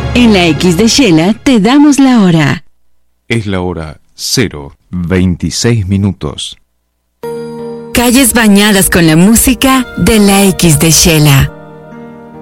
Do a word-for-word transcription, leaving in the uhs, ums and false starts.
En la X de Shela te damos la hora. Es la hora cero veintiséis minutos. Calles bañadas con la música de la X de Shela.